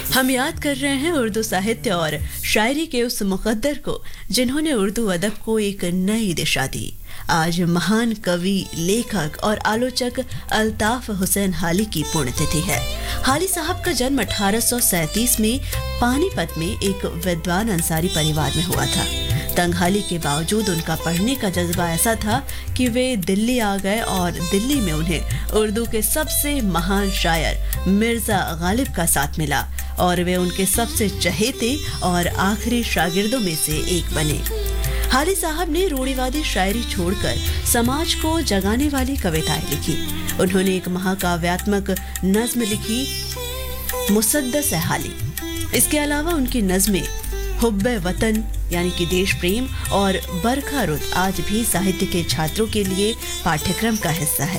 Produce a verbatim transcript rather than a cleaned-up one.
हम याद कर रहे हैं उर्दू साहित्य और शायरी के उस मुकद्दर को जिन्होंने उर्दू अदब को एक नई दिशा दी। आज महान कवि, लेखक और आलोचक अल्ताफ हुसैन हाली की पुण्यतिथि है। हाली साहब का जन्म अठारह सौ सैंतीस में पानीपत में एक विद्वान अंसारी परिवार में हुआ था। तंगहाली के बावजूद उनका पढ़ने का जज्बा ऐसा था कि वे दिल्ली आ गए और दिल्ली में उन्हें उर्दू के सबसे महान शायर मिर्जा गालिब का साथ मिला और वे उनके सबसे चहेते और आखिरी शागिर्दों में से एक बने। हाली साहब ने रूढ़िवादी शायरी छोड़कर समाज को जगाने वाली कविताएं लिखी। उन्होंने एक महाकाव्यात्मक नज्म लिखी, मुसद्दस है हाली। इसके अलावा उनकी नज्में हुब्बे वतन यानी कि देश प्रेम और बरखा रुत आज भी साहित्य के छात्रों के लिए पाठ्यक्रम का हिस्सा है।